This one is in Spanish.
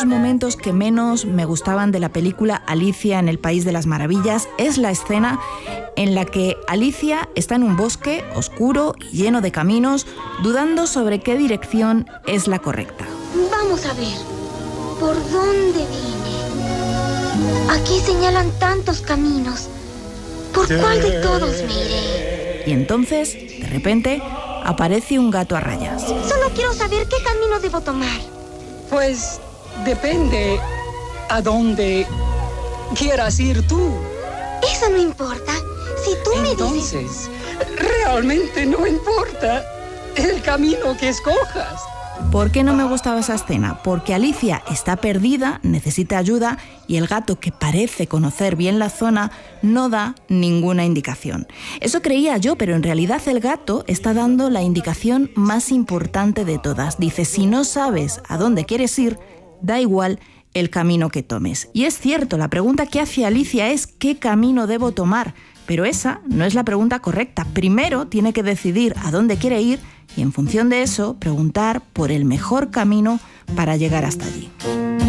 momentos que menos me gustaban de la película Alicia en el País de las Maravillas es la escena en la que Alicia está en un bosque oscuro y lleno de caminos, dudando sobre qué dirección es la correcta. Vamos a ver, ¿por dónde vine? Aquí señalan tantos caminos. ¿Por cuál de todos me iré? Y entonces, de repente, aparece un gato a rayas. Solo quiero saber qué camino debo tomar. Pues depende a dónde quieras ir tú. Eso no importa. Si tú me dices... Entonces, realmente no importa el camino que escojas. ¿Por qué no me gustaba esa escena? Porque Alicia está perdida, necesita ayuda y el gato, que parece conocer bien la zona, no da ninguna indicación. Eso creía yo, pero en realidad el gato está dando la indicación más importante de todas. Dice, si no sabes a dónde quieres ir, da igual el camino que tomes. Y es cierto, la pregunta que hace Alicia es ¿qué camino debo tomar? Pero esa no es la pregunta correcta. Primero tiene que decidir a dónde quiere ir y en función de eso preguntar por el mejor camino para llegar hasta allí.